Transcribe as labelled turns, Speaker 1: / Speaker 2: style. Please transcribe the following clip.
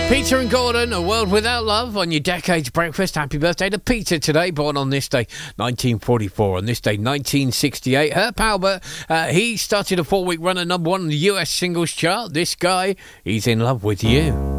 Speaker 1: Peter and Gordon, A World Without Love on your Decades Breakfast. Happy birthday to Peter today, born on this day, 1944. On this day, 1968, Herb Albert, he started a 4-week run at number 1 on the US singles chart. This guy, he's in love with you.